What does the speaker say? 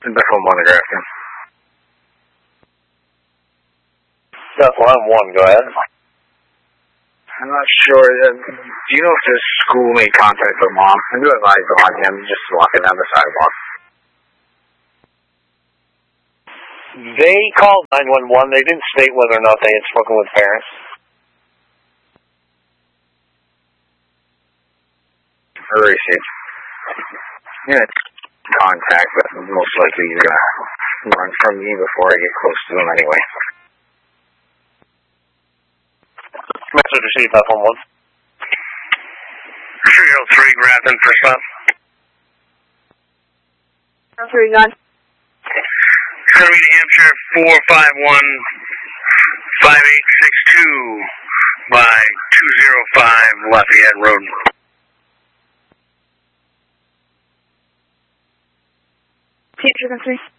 Bethel 1 to Grafton. Bethel 1, go ahead. I'm not sure. Do you know if the school made contact with mom? I do advise on him just walking down the sidewalk. They called 911. They didn't state whether or not they had spoken with parents. Or is it? Yeah, contact, but most likely he's going to run from me before I get close to him anyway. Message received, Bethel 1. 303, Grafton, first up. 3 gun. Kirby, New Hampshire, 451 5862 by 205 Lafayette Road. Teacher, 3.